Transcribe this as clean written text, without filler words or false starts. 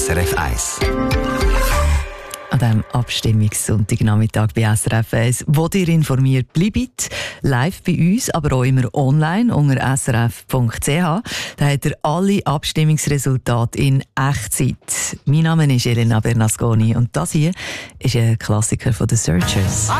SRF 1. An diesem Abstimmungssonntagnachmittag bei SRF 1, wo ihr informiert bleibt, live bei uns, aber auch immer online unter srf.ch. Da habt ihr alle Abstimmungsresultate in Echtzeit. Mein Name ist Elena Bernasconi und das hier ist ein Klassiker von The Searchers.